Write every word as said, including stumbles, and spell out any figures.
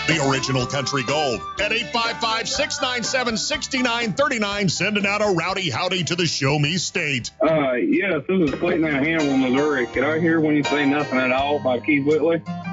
The original Country Gold at eight five five, six nine seven, six nine three nine. Sending out a rowdy howdy to the Show Me State. Uh, yes, this is Clayton out of Hannibal, Missouri. Could I hear When You Say Nothing at All by Keith Whitley?